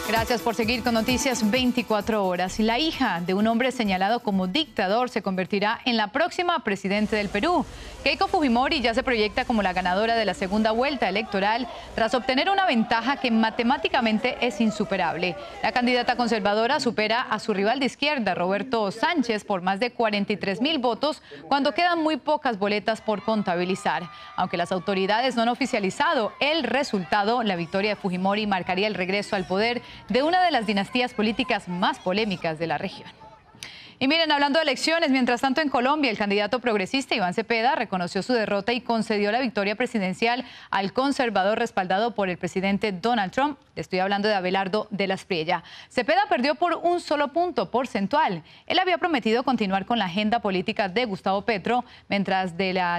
Gracias por seguir con Noticias 24 Horas. La hija de un hombre señalado como dictador se convertirá en la próxima presidente del Perú. Keiko Fujimori ya se proyecta como la ganadora de la segunda vuelta electoral tras obtener una ventaja que matemáticamente es insuperable. La candidata conservadora supera a su rival de izquierda, Roberto Sánchez, por más de 43.000 votos cuando quedan muy pocas boletas por contabilizar. Aunque las autoridades no han oficializado el resultado, la victoria de Fujimori marcaría el regreso al poder de una de las dinastías políticas más polémicas de la región. Y miren, hablando de elecciones, mientras tanto en Colombia, el candidato progresista Iván Cepeda reconoció su derrota y concedió la victoria presidencial al conservador respaldado por el presidente Donald Trump. Le estoy hablando de Abelardo de la Espriella. Cepeda perdió por un solo punto porcentual. Él había prometido continuar con la agenda política de Gustavo Petro, mientras de la